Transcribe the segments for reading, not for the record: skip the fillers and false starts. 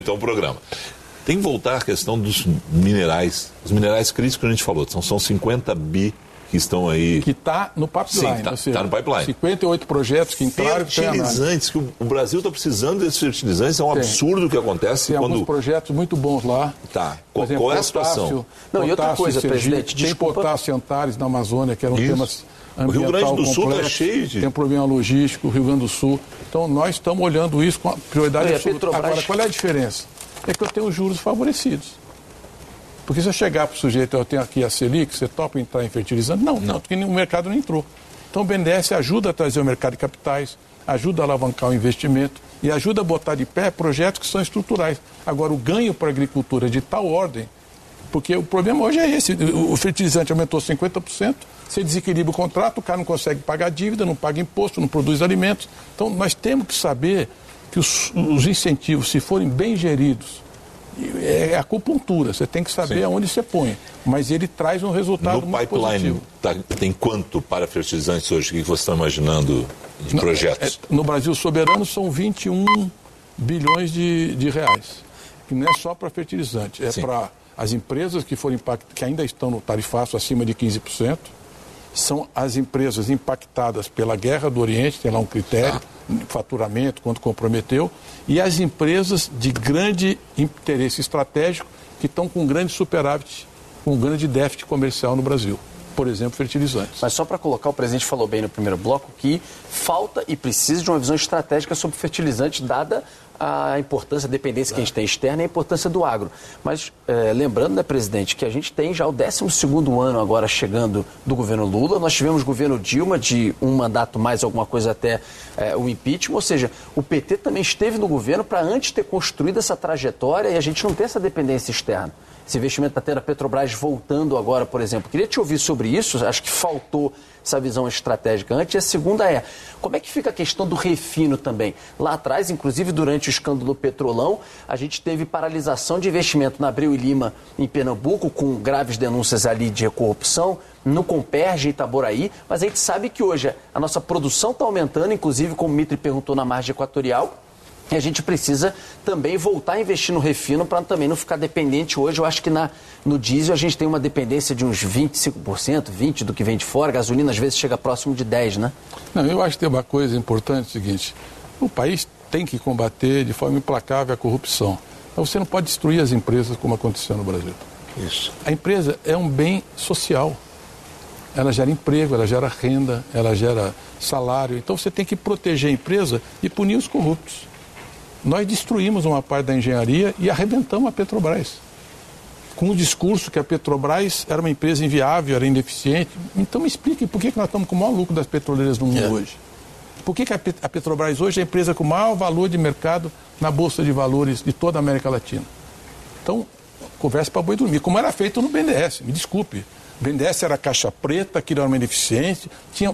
Então, o programa. Tem que voltar à questão dos minerais. Os minerais críticos que a gente falou, são 50 bi que estão aí. Que está no pipeline. Sim, está no pipeline. 58 projetos que entraram. Fertilizantes, que o Brasil está precisando desses fertilizantes, é um absurdo o que acontece. Tem alguns projetos muito bons lá. Tá. Qual é a situação? Não, e outra coisa, presidente, tem potássio Antares na Amazônia, que era um tema ambiental. O Rio Grande do Sul complexo, está cheio de... Tem um problema logístico, o Rio Grande do Sul. Então, nós estamos olhando isso com a prioridade absoluta. Agora, qual é a diferença? É que eu tenho juros favorecidos. Porque se eu chegar para o sujeito, eu tenho aqui a Selic, você topa entrar em fertilizante? Não, porque o mercado não entrou. Então o BNDES ajuda a trazer o mercado de capitais, ajuda a alavancar o investimento e ajuda a botar de pé projetos que são estruturais. Agora, o ganho para a agricultura é de tal ordem, porque o problema hoje é esse, o fertilizante aumentou 50%, você desequilibra o contrato, o cara não consegue pagar dívida, não paga imposto, não produz alimentos. Então nós temos que saber que os incentivos, se forem bem geridos, é acupuntura, você tem que saber aonde você põe, mas ele traz um resultado muito positivo. No pipeline tem quanto para fertilizantes hoje? O que você está imaginando de projetos? No Brasil soberano são 21 bilhões de reais, que não é só para fertilizante, é para as empresas que foram que ainda estão no tarifaço acima de 15%, são as empresas impactadas pela guerra do Oriente, tem lá um critério, faturamento, quanto comprometeu, e as empresas de grande interesse estratégico que estão com grande superávit, com grande déficit comercial no Brasil. Por exemplo, fertilizantes. Mas só para colocar, o presidente falou bem no primeiro bloco que falta e precisa de uma visão estratégica sobre fertilizantes, dada a importância, a dependência que a gente tem externa e a importância do agro. Mas lembrando, né, presidente, que a gente tem já o 12º ano agora chegando do governo Lula. Nós tivemos governo Dilma de um mandato mais alguma coisa até o impeachment. Ou seja, o PT também esteve no governo para antes ter construído essa trajetória e a gente não ter essa dependência externa. Esse investimento está tendo a Petrobras voltando agora, por exemplo. Queria te ouvir sobre isso, acho que faltou essa visão estratégica antes. E a segunda é, como é que fica a questão do refino também? Lá atrás, inclusive durante o escândalo Petrolão, a gente teve paralisação de investimento na Abreu e Lima, em Pernambuco, com graves denúncias ali de corrupção, no Comperj, em Itaboraí, mas a gente sabe que hoje a nossa produção está aumentando, inclusive, como o Mitri perguntou, na margem equatorial. E a gente precisa também voltar a investir no refino para também não ficar dependente. Hoje, eu acho que no diesel a gente tem uma dependência de uns 25%, 20% do que vem de fora. A gasolina, às vezes, chega próximo de 10%, né? Não, eu acho que tem uma coisa importante, o seguinte, o país tem que combater de forma implacável a corrupção. Então, você não pode destruir as empresas como aconteceu no Brasil. Isso. A empresa é um bem social. Ela gera emprego, ela gera renda, ela gera salário. Então, você tem que proteger a empresa e punir os corruptos. Nós destruímos uma parte da engenharia e arrebentamos a Petrobras. Com o discurso que a Petrobras era uma empresa inviável, era ineficiente. Então me expliquem por que nós estamos com o maior lucro das petroleiras no mundo hoje. Por que a Petrobras hoje é a empresa com o maior valor de mercado na Bolsa de Valores de toda a América Latina? Então, conversa para boi dormir. Como era feito no BNDES, me desculpe. O BNDES era caixa preta, que era uma ineficiente. Tinham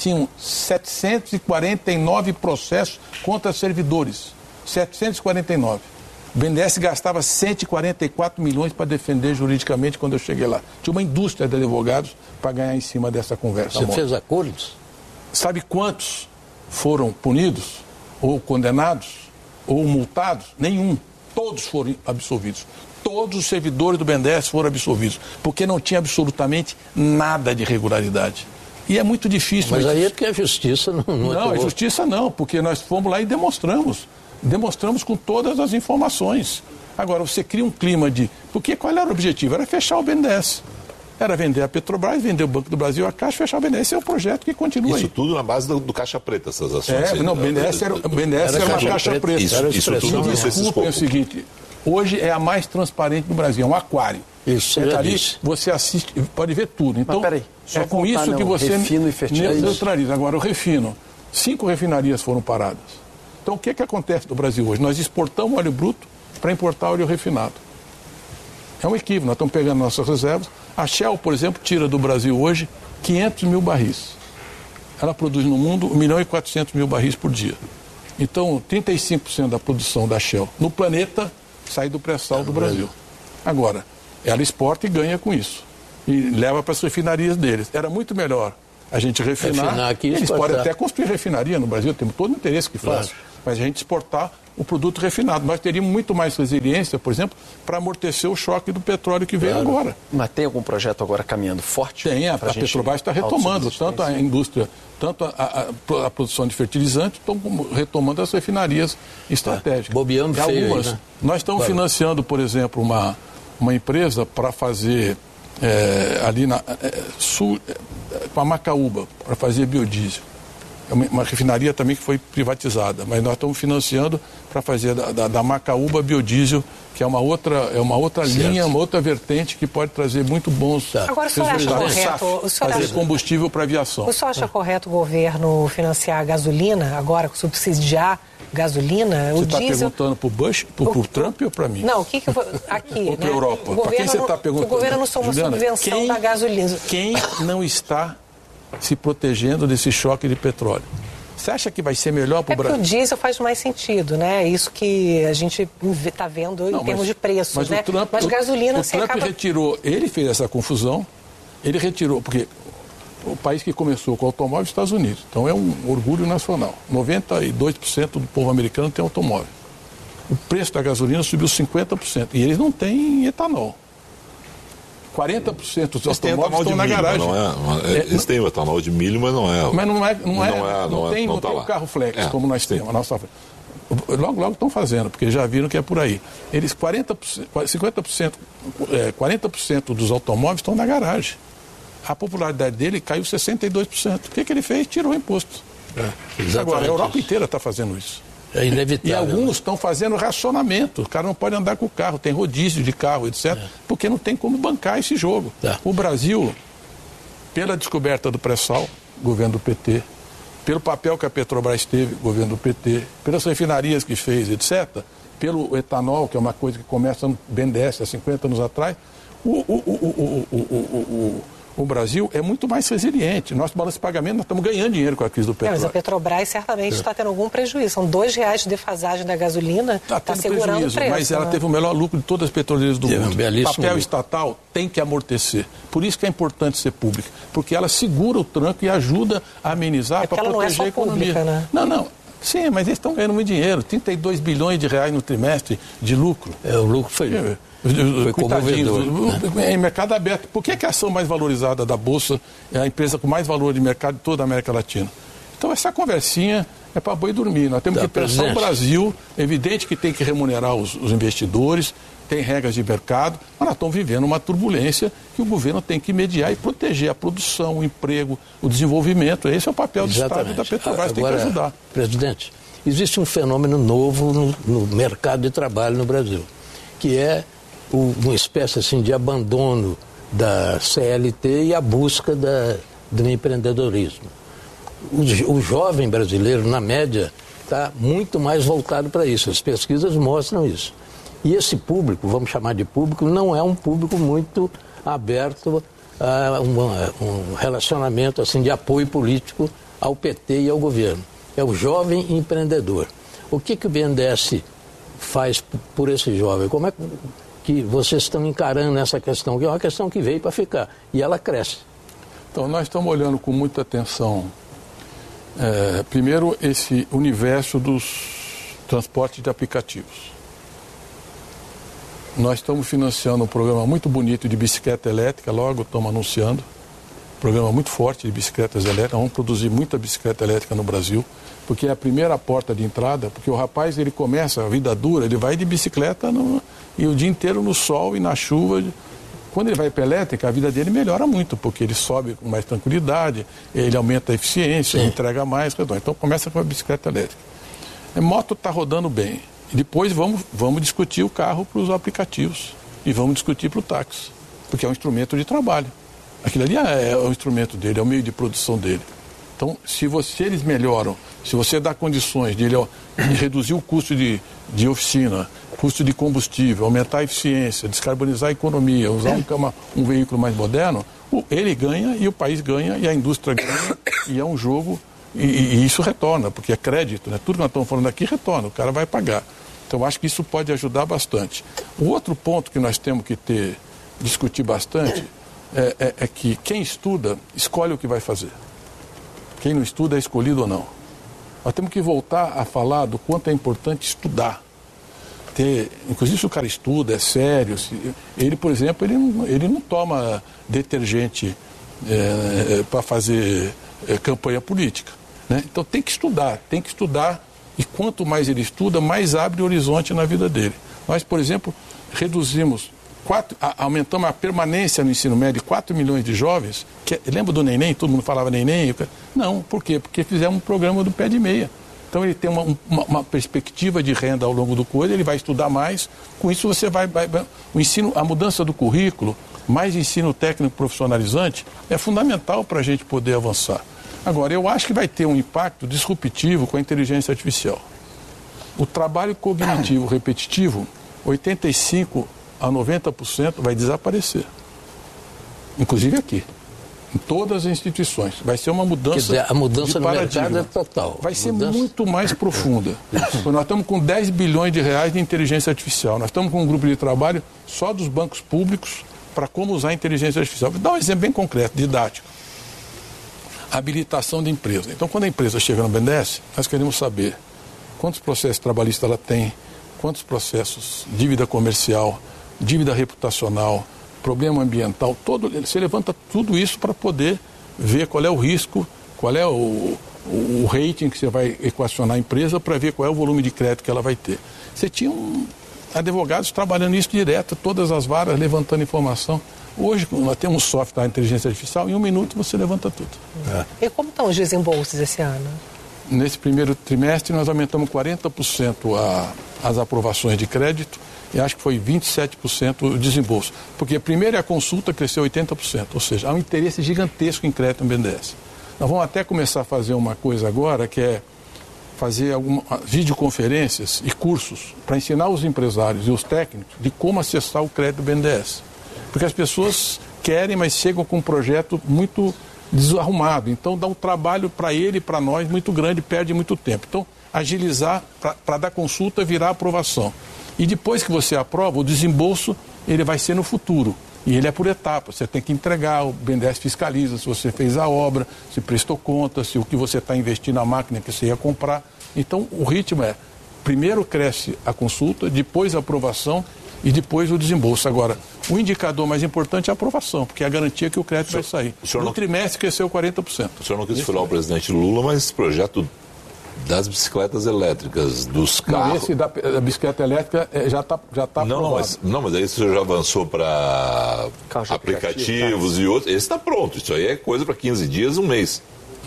749 processos contra servidores. 749. O BNDES gastava 144 milhões para defender juridicamente quando eu cheguei lá. Tinha uma indústria de advogados para ganhar em cima dessa conversa. Você fez acordos? Sabe quantos foram punidos, ou condenados, ou multados? Nenhum. Todos foram absolvidos. Todos os servidores do BNDES foram absolvidos, porque não tinha absolutamente nada de irregularidade. E é muito difícil. Mas aí é porque a justiça não Não, a justiça não, porque nós fomos lá e demonstramos. Demonstramos com todas as informações. Agora, você cria um clima de... Porque qual era o objetivo? Era fechar o BNDES. Era vender a Petrobras, vender o Banco do Brasil, a Caixa, fechar o BNDES. Esse é o projeto que continua aí. Isso tudo na base do Caixa Preta, essas ações. Não, o BNDES era uma Caixa Preta. Isso tudo Desculpem, é o seguinte, hoje é a mais transparente do Brasil, é um aquário. Isso, você ali, você assiste, pode ver tudo. Então, peraí, é com isso que você refino e fertilizante. neutraliza. Agora, o refino, 5 refinarias foram paradas. Então, o que acontece no Brasil hoje? Nós exportamos óleo bruto para importar óleo refinado. É um equívoco, nós estamos pegando nossas reservas. A Shell, por exemplo, tira do Brasil hoje 500 mil barris. Ela produz no mundo 1.400.000 barris por dia. Então, 35% da produção da Shell no planeta sai do pré-sal do Brasil. Agora, ela exporta e ganha com isso. E leva para as refinarias deles. Era muito melhor a gente refinar aqui, eles exportar. podem até construir refinaria no Brasil, temos todo o interesse que façam. mas a gente exportar o produto refinado. Nós teríamos muito mais resiliência, por exemplo, para amortecer o choque do petróleo que veio agora. Mas tem algum projeto agora caminhando forte? Tem, a Petrobras está retomando, tanto a indústria, tanto a produção de fertilizantes, estão retomando as refinarias estratégicas. Bobeando feio, algumas, né? Nós estamos financiando, por exemplo, uma empresa para fazer ali na sul, com a Macaúba, para fazer biodiesel. É uma refinaria também que foi privatizada, mas nós estamos financiando para fazer da Macaúba biodiesel, que é uma outra linha, uma outra vertente que pode trazer muito bons Agora, o senhor acha correto fazer combustível para aviação. O senhor acha correto o governo financiar a gasolina, agora subsidiar gasolina? Você está perguntando para o Bush, para o Trump ou para mim? Não, o que eu vou... Aqui, ou para a Europa? Para quem você está perguntando? O governo anunciou uma subvenção da gasolina. Quem não está se protegendo desse choque de petróleo? Você acha que vai ser melhor para o Brasil? Porque o diesel faz mais sentido, né? Isso que a gente está vendo em termos de preços, né? Mas gasolina o Trump retirou, ele fez essa confusão, ele retirou, porque o país que começou com automóvel é os Estados Unidos, então é um orgulho nacional. 92% do povo americano tem automóvel. O preço da gasolina subiu 50%, e eles não têm etanol. 40% dos automóveis estão na garagem. Eles têm o etanol de milho, mas não é. Mas não tem o carro flex, como nós temos. Logo estão fazendo, porque já viram que é por aí. Eles 50% dos automóveis estão na garagem. A popularidade dele caiu 62%. O que ele fez? Tirou o imposto. Agora, a Europa inteira está fazendo isso. É inevitável. E alguns estão fazendo racionamento. O cara não pode andar com o carro, tem rodízio de carro, etc. Porque não tem como bancar esse jogo. O Brasil, pela descoberta do pré-sal, governo do PT, pelo papel que a Petrobras teve, governo do PT, pelas refinarias que fez, etc., pelo etanol, que é uma coisa que começa no BNDES há 50 anos atrás, o Brasil é muito mais resiliente. Nosso balanço de pagamento, nós estamos ganhando dinheiro com a crise do petróleo. Mas a Petrobras certamente está tendo algum prejuízo. São R$2 de defasagem da gasolina, está segurando prejuízo, o preço. Mas ela teve o melhor lucro de todas as petroleiras do mundo. O papel estatal tem que amortecer. Por isso que é importante ser pública, porque ela segura o tranco e ajuda a amenizar para proteger a economia. Pública, né? Não. Sim, mas eles estão ganhando muito dinheiro. 32 bilhões de reais no trimestre de lucro. O lucro foi comovedor, em mercado aberto. Por que a ação mais valorizada da Bolsa é a empresa com mais valor de mercado de toda a América Latina? Então, essa conversinha é para boi dormir. Nós temos que pensar o Brasil. É evidente que tem que remunerar os investidores, tem regras de mercado, mas nós estamos vivendo uma turbulência que o governo tem que mediar e proteger a produção, o emprego, o desenvolvimento. Esse é o papel do Estado e da Petrobras, tem que ajudar. Presidente, existe um fenômeno novo no mercado de trabalho no Brasil, que é uma espécie assim, de abandono da CLT e a busca do empreendedorismo. O jovem brasileiro, na média, está muito mais voltado para isso. As pesquisas mostram isso. E esse público, vamos chamar de público, não é um público muito aberto a um relacionamento assim, de apoio político ao PT e ao governo. É o jovem empreendedor. O que o BNDES faz por esse jovem? Como é que vocês estão encarando essa questão? Que é uma questão que veio para ficar e ela cresce. Então, nós estamos olhando com muita atenção, primeiro, esse universo dos transportes de aplicativos. Nós estamos financiando um programa muito bonito de bicicleta elétrica, logo estamos anunciando. Programa muito forte de bicicletas elétricas, vamos produzir muita bicicleta elétrica no Brasil, porque é a primeira porta de entrada, porque o rapaz, ele começa a vida dura, ele vai de bicicleta e o dia inteiro no sol e na chuva. Quando ele vai para a elétrica, a vida dele melhora muito, porque ele sobe com mais tranquilidade, ele aumenta a eficiência, entrega mais, então começa com a bicicleta elétrica. A moto está rodando bem, e depois vamos discutir o carro para os aplicativos, e vamos discutir para o táxi, porque é um instrumento de trabalho. Aquilo ali é o instrumento dele, é o meio de produção dele. Então, se eles melhoram, se você dá condições de reduzir o custo de oficina, custo de combustível, aumentar a eficiência, descarbonizar a economia, usar um veículo mais moderno, ele ganha e o país ganha e a indústria ganha e é um jogo e isso retorna, porque é crédito, né? Tudo que nós estamos falando aqui retorna, o cara vai pagar. Então, acho que isso pode ajudar bastante. O outro ponto que nós temos que discutir bastante é que quem estuda, escolhe o que vai fazer. Quem não estuda é escolhido ou não. Nós temos que voltar a falar do quanto é importante estudar. Inclusive, se o cara estuda, é sério. Ele, por exemplo, ele não toma detergente para fazer campanha política. Né? Então tem que estudar. E quanto mais ele estuda, mais abre o horizonte na vida dele. Nós, por exemplo, aumentamos a permanência no ensino médio de 4 milhões de jovens. Lembra do neném? Todo mundo falava neném. Não, por quê? Porque fizemos um programa do pé de meia. Então ele tem uma perspectiva de renda ao longo do curso, ele vai estudar mais. Com isso você o ensino, a mudança do currículo, mais ensino técnico profissionalizante, é fundamental para a gente poder avançar. Agora, eu acho que vai ter um impacto disruptivo com a inteligência artificial. O trabalho cognitivo repetitivo, 85% a 90% vai desaparecer. Inclusive aqui. Em todas as instituições. Vai ser uma mudança. Quer dizer, a mudança no mercado é total. Vai ser muito mais profunda. Nós estamos com 10 bilhões de reais de inteligência artificial. Nós estamos com um grupo de trabalho só dos bancos públicos para como usar a inteligência artificial. Vou dar um exemplo bem concreto, didático. Habilitação de empresa. Então, quando a empresa chega no BNDES, nós queremos saber quantos processos trabalhistas ela tem, quantos processos, dívida comercial, dívida reputacional, problema ambiental, você levanta tudo isso para poder ver qual é o risco, qual é o rating que você vai equacionar a empresa para ver qual é o volume de crédito que ela vai ter. Você tinha advogados trabalhando isso direto, todas as varas levantando informação. Hoje, nós temos um software da inteligência artificial, em 1 minuto você levanta tudo. E como estão os desembolsos esse ano? Nesse primeiro trimestre, nós aumentamos 40% as aprovações de crédito, e acho que foi 27% o desembolso. Porque primeiro a consulta cresceu 80%, ou seja, há um interesse gigantesco em crédito no BNDES. Nós vamos até começar a fazer uma coisa agora, que é fazer algumas videoconferências e cursos para ensinar os empresários e os técnicos de como acessar o crédito do BNDES. Porque as pessoas querem, mas chegam com um projeto muito desarrumado. Então dá um trabalho para ele e para nós muito grande, perde muito tempo. Então, agilizar para dar consulta, virar aprovação. E depois que você aprova, o desembolso ele vai ser no futuro. E ele é por etapas. Você tem que entregar, o BNDES fiscaliza se você fez a obra, se prestou conta, se o que você está investindo na máquina que você ia comprar. Então, o ritmo é, primeiro cresce a consulta, depois a aprovação e depois o desembolso. Agora, o indicador mais importante é a aprovação, porque é a garantia que o crédito vai sair. No trimestre cresceu 40%. O senhor não quis furar o presidente Lula, mas esse projeto das bicicletas elétricas, dos carros... Não, esse da bicicleta elétrica já tá aprovado. Mas aí o senhor já avançou para aplicativos e outros. Esse está pronto. Isso aí é coisa para 15 dias, um mês.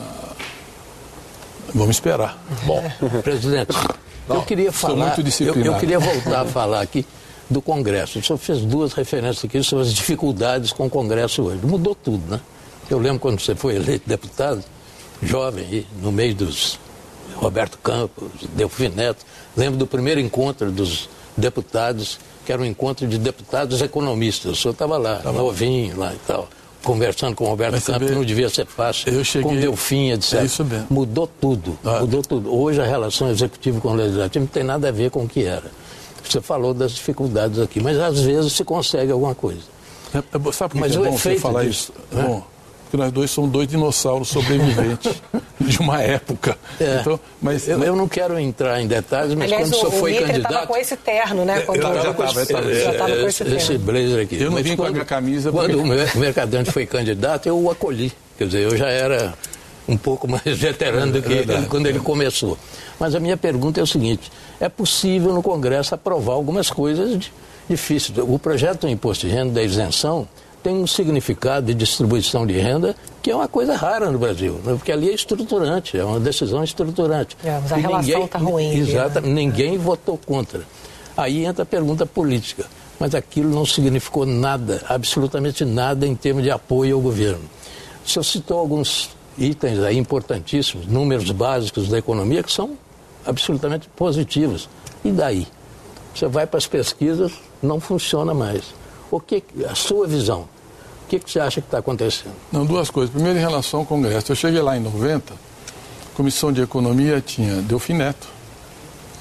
Vamos esperar. Bom, presidente, eu queria falar... Eu queria voltar a falar aqui do Congresso. O senhor fez 2 referências aqui sobre as dificuldades com o Congresso hoje. Mudou tudo, né? Eu lembro quando você foi eleito deputado, jovem, no meio dos... Roberto Campos, Delfim Neto. Lembro do primeiro encontro dos deputados, que era um encontro de deputados economistas. O senhor estava lá, novinho lá e tal, conversando com o Roberto Campos, não devia ser fácil. Com Delfim, etc. É isso mesmo. Mudou tudo. Hoje a relação executiva com o legislativo não tem nada a ver com o que era. Você falou das dificuldades aqui, mas às vezes se consegue alguma coisa. Sabe por que é bom você falar isso? Bom, porque nós dois somos 2 dinossauros sobreviventes de uma época. Então, eu não quero entrar em detalhes, mas quando o senhor foi candidato... Ele estava com esse terno, né? Já estava com esse terno. Esse blazer aqui. Eu não vim com a minha camisa... Quando o Mercadante foi candidato, eu o acolhi. Quer dizer, eu já era um pouco mais veterano do que ele quando ele começou. Mas a minha pergunta é o seguinte: é possível no Congresso aprovar algumas coisas difíceis. O projeto do imposto de renda, da isenção, tem um significado de distribuição de renda que é uma coisa rara no Brasil, né? Porque ali é estruturante, é uma decisão estruturante. Mas a relação está ruim. Exatamente, né? Ninguém votou contra. Aí entra a pergunta política, mas aquilo não significou nada, absolutamente nada em termos de apoio ao governo. O senhor citou alguns itens aí importantíssimos, números básicos da economia que são absolutamente positivos. E daí? Você vai para as pesquisas, não funciona mais. A sua visão, o que você acha que está acontecendo? Não, 2 coisas. Primeiro, em relação ao Congresso. Eu cheguei lá em 90, a Comissão de Economia tinha Delfim Neto,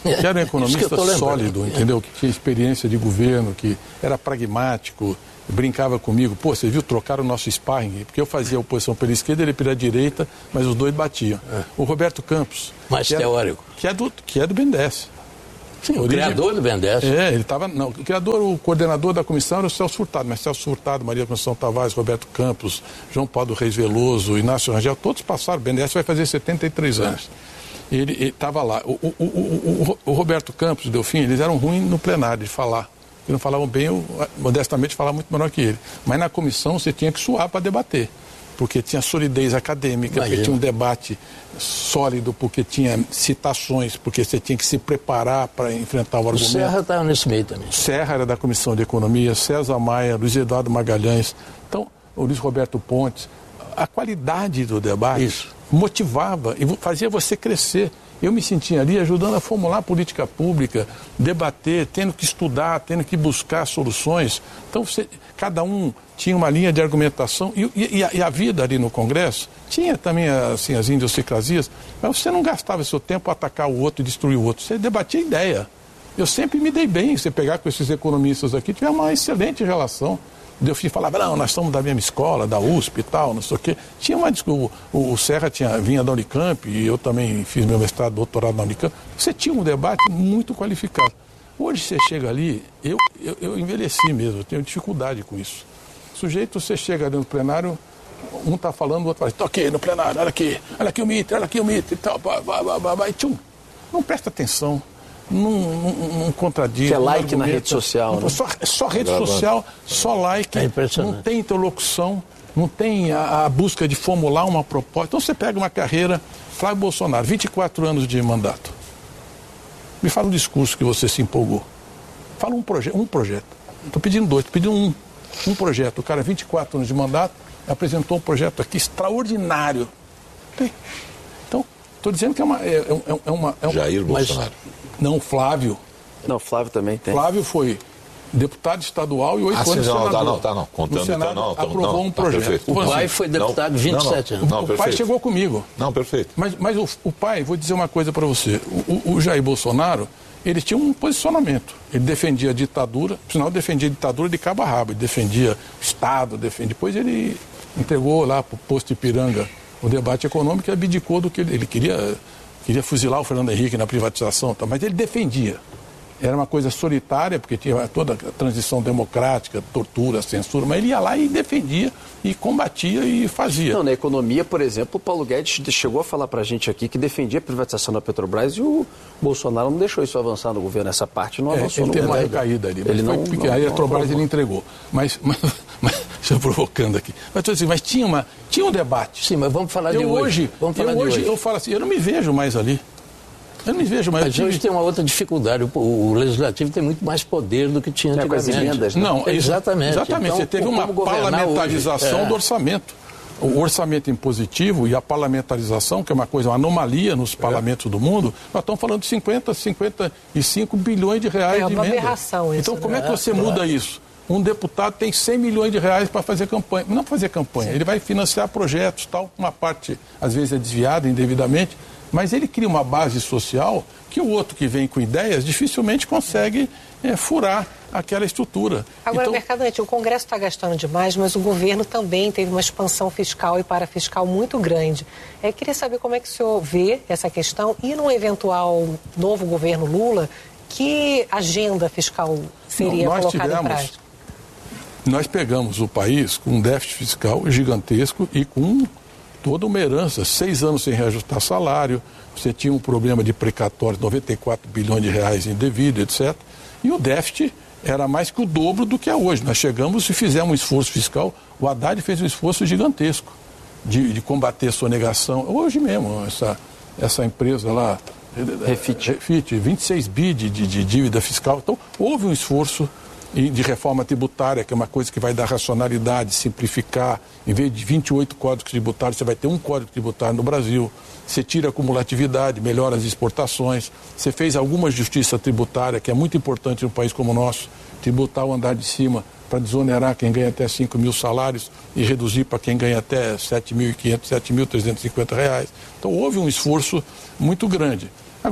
que era um economista sólido, entendeu? Que tinha experiência de governo, que era pragmático, brincava comigo. Pô, você viu, trocaram o nosso sparring, porque eu fazia a oposição pela esquerda, ele pela direita, mas os dois batiam. O Roberto Campos... Mais teórico. Que é do BNDES. Sim, o criador do BNDES. Ele estava... Não, o coordenador da comissão era o Celso Furtado, mas Celso Furtado, Maria Conceição Tavares, Roberto Campos, João Paulo Reis Veloso, Inácio Rangel, todos passaram. O BNDES vai fazer 73 anos. Ele estava lá. O Roberto Campos e o Delfim, eles eram ruins no plenário de falar. Eles não falavam bem, eu, modestamente, falava muito menor que ele. Mas na comissão você tinha que suar para debater. Porque tinha solidez acadêmica, porque tinha um debate sólido, porque tinha citações, porque você tinha que se preparar para enfrentar o argumento. O Serra estava nesse meio também. Serra era da Comissão de Economia, César Maia, Luiz Eduardo Magalhães, então, o Luiz Roberto Pontes. A qualidade do debate motivava e fazia você crescer. Eu me sentia ali ajudando a formular política pública, debater, tendo que estudar, tendo que buscar soluções. Então, cada um tinha uma linha de argumentação e a vida ali no Congresso tinha também assim, as idiosincrasias, mas você não gastava seu tempo a atacar o outro e destruir o outro. Você debatia ideia. Eu sempre me dei bem. Você pegar com esses economistas aqui, tivemos uma excelente relação. Delfim falava, não, nós somos da mesma escola, da USP e tal, não sei o quê. Tinha uma discussão, o Serra vinha da Unicamp, e eu também fiz meu mestrado, doutorado na Unicamp. Você tinha um debate muito qualificado. Hoje você chega ali, eu envelheci mesmo, eu tenho dificuldade com isso. Sujeito, você chega ali no plenário, um está falando, o outro fala, estou aqui no plenário, olha aqui o Mitre, e tal, e tchum. Não presta atenção. Não contradiz. Que é like na rede social. Né? Só rede social, só like. Não tem interlocução, não tem a busca de formular uma proposta. Então você pega uma carreira, Flávio Bolsonaro, 24 anos de mandato. Me fala um discurso que você se empolgou. Fala um projeto. Estou pedindo dois, estou pedindo um projeto. O cara, 24 anos de mandato, apresentou um projeto aqui extraordinário. Então, estou dizendo que é uma Jair Bolsonaro. Não, Flávio. Não, Flávio também tem. Flávio foi deputado estadual e 8 anos senador. Não. Contando, o Senado então, aprovou um projeto. Perfeito. O pai foi deputado 27 anos. O pai chegou comigo. Não, perfeito. Mas o pai, vou dizer uma coisa para você. O Jair Bolsonaro, ele tinha um posicionamento. Ele defendia a ditadura, afinal defendia a ditadura de cabo a rabo. Ele defendia o Estado, depois ele entregou lá para o posto Ipiranga o debate econômico e abdicou do que ele queria fuzilar o Fernando Henrique na privatização, mas ele defendia. Era uma coisa solitária, porque tinha toda a transição democrática, tortura, censura, mas ele ia lá e defendia, e combatia e fazia. Não, na economia, por exemplo, o Paulo Guedes chegou a falar para a gente aqui que defendia a privatização da Petrobras e o Bolsonaro não deixou isso avançar no governo. Essa parte não avançou no governo. Ele teve uma recaída ali. Ele não, aí a Petrobras ele entregou. Mas estou provocando aqui. Mas tinha um debate. Sim, mas vamos falar de hoje. Eu falo assim, eu não me vejo mais ali. Eu não me vejo mais. Mas hoje tem uma outra dificuldade. O Legislativo tem muito mais poder do que tinha antigamente. Com as emendas, né? Não, exatamente. Então, você teve uma parlamentarização do orçamento. O orçamento impositivo e a parlamentarização, que é uma anomalia nos parlamentos do mundo, nós estamos falando de 55 bilhões de reais de emenda. É uma aberração isso. Então, como é que você muda isso? Um deputado tem 100 milhões de reais para fazer campanha. Não fazer campanha, ele vai financiar projetos, tal. Uma parte, às vezes, é desviada indevidamente, mas ele cria uma base social que o outro que vem com ideias dificilmente consegue furar aquela estrutura. Agora, Mercadante, o Congresso está gastando demais, mas o governo também teve uma expansão fiscal e parafiscal muito grande. Eu queria saber como é que o senhor vê essa questão e num eventual novo governo Lula, que agenda fiscal seria colocada em prática? Nós pegamos o país com um déficit fiscal gigantesco e com toda uma herança, 6 anos sem reajustar salário, você tinha um problema de precatório, 94 bilhões de reais indevido, etc. E o déficit era mais que o dobro do que é hoje. Nós chegamos e fizemos um esforço fiscal, o Haddad fez um esforço gigantesco de combater a sonegação. Hoje mesmo, essa empresa lá, Refit, 26 bi de dívida fiscal. Então, houve um esforço de reforma tributária, que é uma coisa que vai dar racionalidade, simplificar. Em vez de 28 códigos tributários, você vai ter um código tributário no Brasil. Você tira a acumulatividade, melhora as exportações. Você fez alguma justiça tributária, que é muito importante num país como o nosso, tributar o andar de cima para desonerar quem ganha até 5 mil salários e reduzir para quem ganha até 7.500, 7.350 reais. Então, houve um esforço muito grande. Agora,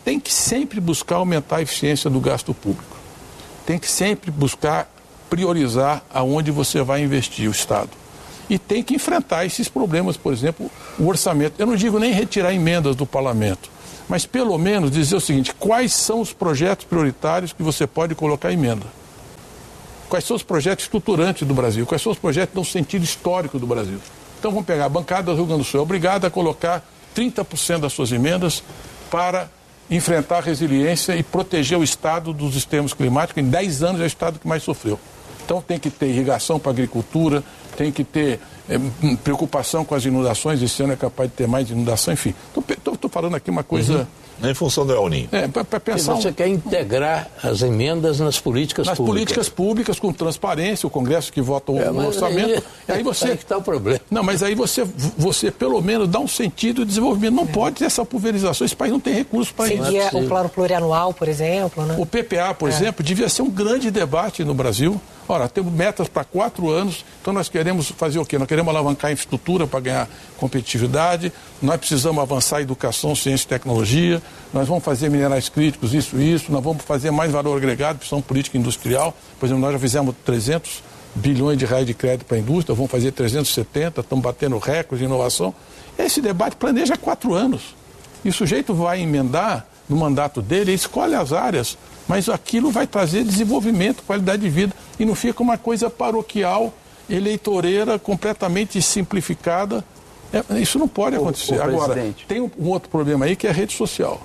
tem que sempre buscar aumentar a eficiência do gasto público. Tem que sempre buscar priorizar aonde você vai investir o Estado. E tem que enfrentar esses problemas, por exemplo, o orçamento. Eu não digo nem retirar emendas do parlamento, mas pelo menos dizer o seguinte: quais são os projetos prioritários que você pode colocar emenda? Quais são os projetos estruturantes do Brasil? Quais são os projetos no sentido histórico do Brasil? Então vamos pegar a bancada do Rio Grande do Sul, é obrigada a colocar 30% das suas emendas para enfrentar a resiliência e proteger o Estado dos extremos climáticos. Em 10 anos é o Estado que mais sofreu. Então tem que ter irrigação para a agricultura, tem que ter preocupação com as inundações. Esse ano é capaz de ter mais inundação, enfim. Estou falando aqui uma coisa... Em função do El Niño. Para pensar... Você quer integrar as emendas nas políticas públicas. Nas políticas públicas, com transparência, o Congresso que vota o orçamento. Aí você... Aí que está o problema. Não, mas aí você pelo menos dá um sentido de desenvolvimento. Não pode ter essa pulverização. Esse país não tem recursos para isso. Seguir o plano plurianual, por exemplo, né? O PPA, por exemplo, devia ser um grande debate no Brasil. Ora, temos metas para 4 anos, então nós queremos fazer o quê? Nós queremos alavancar a infraestrutura para ganhar competitividade, nós precisamos avançar a educação, ciência e tecnologia, nós vamos fazer minerais críticos, isso, nós vamos fazer mais valor agregado, pressão política industrial. Por exemplo, nós já fizemos 300 bilhões de reais de crédito para a indústria, vamos fazer 370, estamos batendo recordes de inovação. Esse debate planeja 4 anos. E o sujeito vai emendar no mandato dele, ele escolhe as áreas, mas aquilo vai trazer desenvolvimento, qualidade de vida, e não fica uma coisa paroquial, eleitoreira, completamente simplificada. Isso não pode acontecer. Agora, tem um outro problema aí, que é a rede social.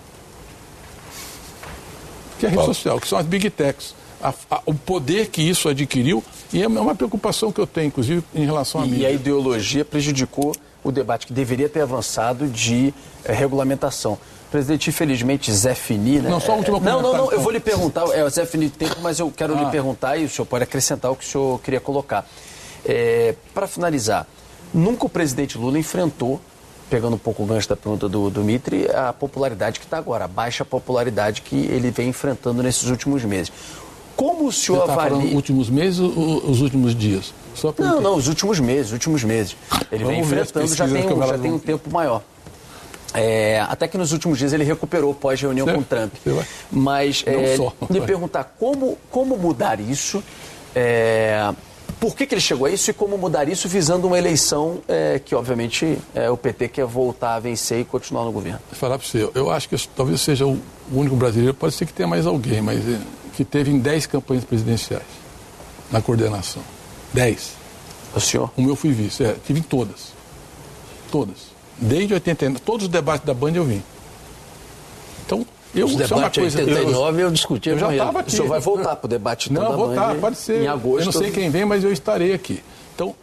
Que são as big techs. O poder que isso adquiriu, e é uma preocupação que eu tenho, inclusive, em relação à mídia. E a ideologia prejudicou o debate que deveria ter avançado de regulamentação. Presidente, infelizmente, Zé Fini, né? Não, só a última comentário. Não, eu vou lhe perguntar, o Zé Fini tem tempo, mas eu quero lhe perguntar e o senhor pode acrescentar o que o senhor queria colocar. Para finalizar, nunca o presidente Lula enfrentou, pegando um pouco o gancho da pergunta do Dmitry, a popularidade que está agora, a baixa popularidade que ele vem enfrentando nesses últimos meses. Como o senhor avalia... Os últimos meses ou os últimos dias? Não, os últimos meses. Ele vem enfrentando, já tem um tempo maior. Até que nos últimos dias ele recuperou pós-reunião com o Trump. Mas lhe perguntar como mudar isso, por que ele chegou a isso e como mudar isso visando uma eleição que, obviamente, o PT quer voltar a vencer e continuar no governo. Vou falar para você, eu acho que talvez seja o único brasileiro, pode ser que tenha mais alguém, mas que teve em 10 campanhas presidenciais na coordenação. 10. O senhor? Como eu fui vice, tive em todas. Todas. Desde 89, todos os debates da Band eu vim. Então, os debates de 89 eu discuti com ele. Eu já estava aqui. O senhor vai voltar para o debate então, da Band? Não, pode ser. Em agosto. Eu não sei quem vem, mas eu estarei aqui. Então,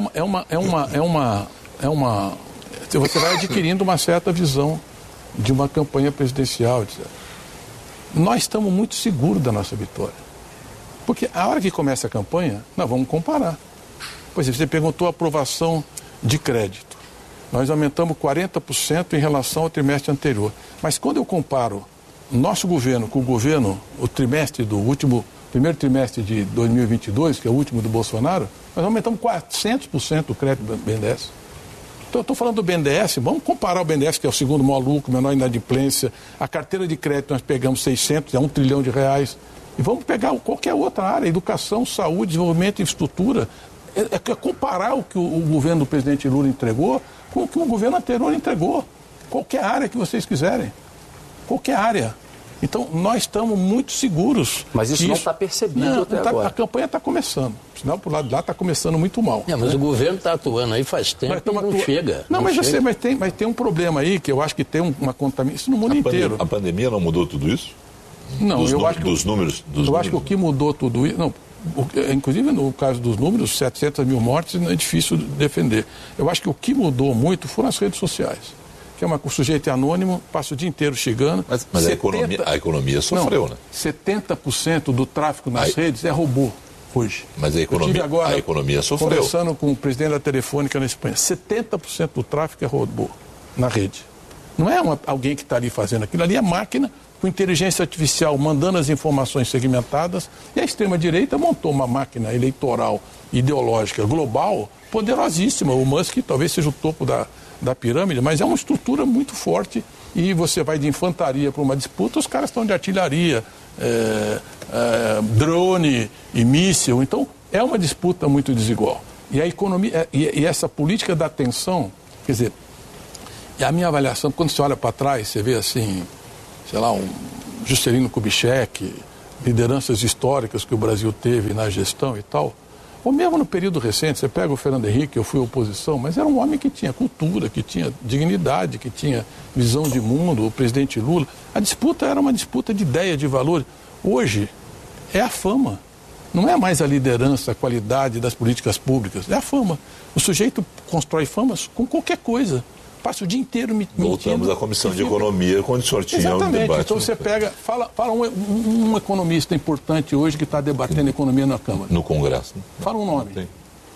você vai adquirindo uma certa visão de uma campanha presidencial, etc. Nós estamos muito seguros da nossa vitória. Porque a hora que começa a campanha, nós vamos comparar. Por exemplo, você perguntou a aprovação de crédito. Nós aumentamos 40% em relação ao trimestre anterior. Mas quando eu comparo o nosso governo com o governo, o primeiro trimestre de 2022, que é o último do Bolsonaro, nós aumentamos 400% o crédito do BNDES. Então, eu estou falando do BNDES, vamos comparar o BNDES, que é o segundo maior lucro, menor inadimplência, a carteira de crédito nós pegamos 600, é 1 trilhão de reais, e vamos pegar qualquer outra área, educação, saúde, desenvolvimento, infraestrutura, comparar o que o governo do presidente Lula entregou com o que o governo anterior entregou. Qualquer área que vocês quiserem. Qualquer área. Então, nós estamos muito seguros. Mas isso não está percebido até agora. A campanha está começando. O sinal por lado de lá está começando muito mal. Mas o governo está atuando aí faz tempo e não chega. Mas tem um problema aí que eu acho que tem uma contaminação. Isso no mundo inteiro. A pandemia não mudou tudo isso? Não, eu acho que... Dos números? Eu acho que o que mudou tudo isso... Não, inclusive no caso dos números, 700 mil mortes, não é difícil defender. Eu acho que o que mudou muito foram as redes sociais. Que é um sujeito anônimo, passa o dia inteiro chegando. Mas a economia sofreu, né? 70% do tráfego nas redes é robô hoje. Mas a economia sofreu. Conversando com o presidente da Telefônica na Espanha, 70% do tráfego é robô na rede. Não é alguém que está ali fazendo aquilo, ali é máquina com inteligência artificial mandando as informações segmentadas, e a extrema-direita montou uma máquina eleitoral ideológica global poderosíssima. O Musk talvez seja o topo da pirâmide, mas é uma estrutura muito forte e você vai de infantaria para uma disputa, os caras estão de artilharia, drone e míssil. Então, é uma disputa muito desigual. E a economia, e essa política da tensão, quer dizer, e a minha avaliação, quando você olha para trás, você vê assim, sei lá, um Juscelino Kubitschek, lideranças históricas que o Brasil teve na gestão e tal, ou mesmo no período recente, você pega o Fernando Henrique, eu fui oposição, mas era um homem que tinha cultura, que tinha dignidade, que tinha visão de mundo, o presidente Lula. A disputa era uma disputa de ideia, de valor. Hoje é a fama. Não é mais a liderança, a qualidade das políticas públicas, é a fama. O sujeito constrói famas com qualquer coisa. Passa o dia inteiro mentindo. Voltamos à Comissão de Economia, quando o senhor tinha Exatamente. um debate. Então você pega, fala um economista importante hoje que está debatendo economia na Câmara. No Congresso. Né? Fala um nome. Tem.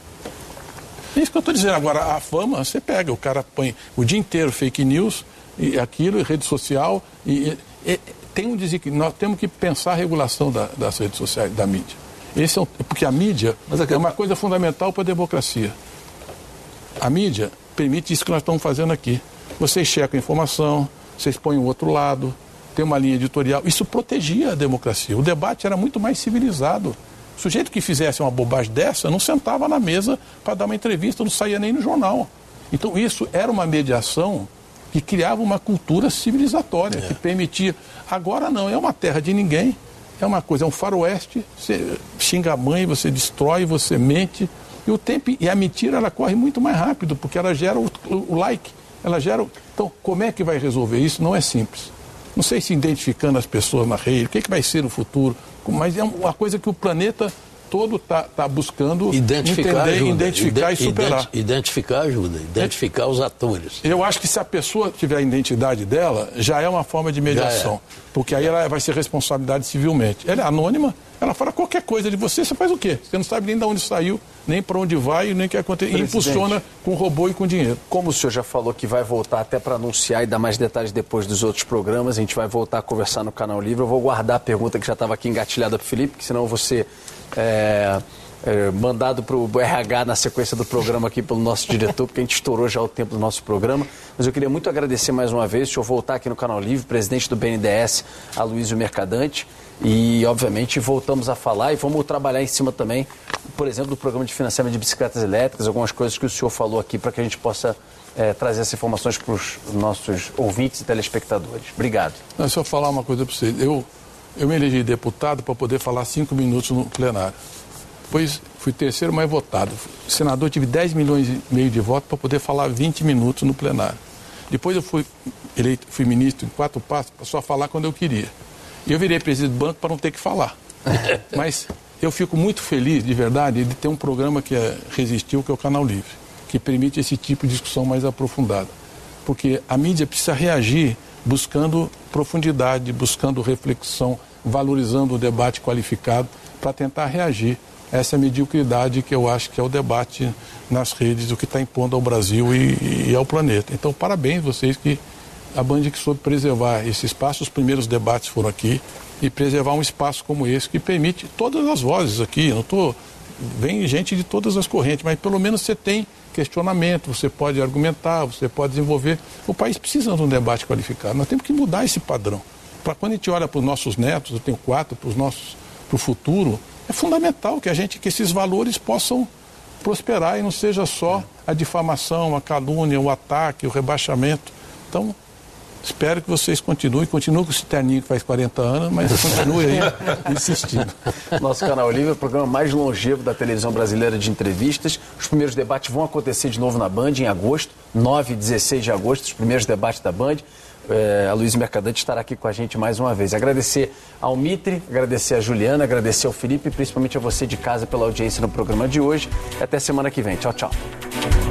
É isso que eu estou dizendo. Agora, a fama, você pega, o cara põe o dia inteiro fake news, e aquilo, e rede social, tem um desequilíbrio. Nós temos que pensar a regulação das redes sociais, da mídia. Porque a mídia é uma coisa fundamental para a democracia. A mídia permite isso que nós estamos fazendo aqui. Vocês checam a informação, vocês põem o outro lado, tem uma linha editorial. Isso protegia a democracia. O debate era muito mais civilizado. O sujeito que fizesse uma bobagem dessa não sentava na mesa para dar uma entrevista, não saía nem no jornal. Então isso era uma mediação que criava uma cultura civilizatória, que permitia. Agora não, é uma terra de ninguém. É uma coisa, é um faroeste, você xinga a mãe, você destrói, você mente. E a mentira, ela corre muito mais rápido, porque ela gera o like. Ela gera. Então, como é que vai resolver isso? Não é simples. Não sei se identificando as pessoas na rede, o que vai ser o futuro, mas é uma coisa que o planeta todo está buscando identificar e superar. Identificar ajuda, identificar os atores. Eu acho que se a pessoa tiver a identidade dela, já é uma forma de mediação. Porque aí ela vai ser responsabilidade civilmente. Ela é anônima, ela fala qualquer coisa de você, você faz o quê? Você não sabe nem de onde saiu, nem para onde vai, nem o que acontece. E impulsiona com robô e com dinheiro. Como o senhor já falou que vai voltar até para anunciar e dar mais detalhes depois dos outros programas, a gente vai voltar a conversar no Canal Livre. Eu vou guardar a pergunta que já estava aqui engatilhada para o Felipe, que senão eu vou ser mandado para o RH na sequência do programa aqui pelo nosso diretor, porque a gente estourou já o tempo do nosso programa. Mas eu queria muito agradecer mais uma vez, o senhor voltar aqui no Canal Livre, presidente do BNDES, Aloysio Mercadante. E, obviamente, voltamos a falar e vamos trabalhar em cima também, por exemplo, do programa de financiamento de bicicletas elétricas, algumas coisas que o senhor falou aqui para que a gente possa trazer essas informações para os nossos ouvintes e telespectadores. Obrigado. Não, só falar uma coisa para vocês. Eu me elegi deputado para poder falar 5 minutos no plenário. Depois fui terceiro mais votado. Senador, tive 10 milhões e meio de votos para poder falar 20 minutos no plenário. Depois eu fui eleito, fui ministro em 4 passos para só falar quando eu queria. E eu virei presidente do banco para não ter que falar. Mas eu fico muito feliz, de verdade, de ter um programa que resistiu, que é o Canal Livre, que permite esse tipo de discussão mais aprofundada. Porque a mídia precisa reagir buscando profundidade, buscando reflexão, valorizando o debate qualificado para tentar reagir a essa mediocridade que eu acho que é o debate nas redes, o que está impondo ao Brasil e ao planeta. Então, parabéns vocês que a Band que soube preservar esse espaço. Os primeiros debates foram aqui e preservar um espaço como esse que permite todas as vozes aqui. Vem gente de todas as correntes, mas pelo menos você tem questionamento, você pode argumentar, você pode desenvolver. O país precisa de um debate qualificado. Nós temos que mudar esse padrão. Para quando a gente olha para os nossos netos, eu tenho 4, para o futuro, é fundamental que esses valores possam prosperar e não seja só a difamação, a calúnia, o ataque, o rebaixamento. Então, espero que vocês continuem com esse terninho que faz 40 anos, mas continue aí insistindo. Nosso Canal Livre é o programa mais longevo da televisão brasileira de entrevistas. Os primeiros debates vão acontecer de novo na Band em agosto, 9 e 16 de agosto, os primeiros debates da Band. Aloysio Mercadante estará aqui com a gente mais uma vez. Agradecer ao Mitre, agradecer a Juliana, agradecer ao Felipe e principalmente a você de casa pela audiência no programa de hoje. Até semana que vem. Tchau, tchau.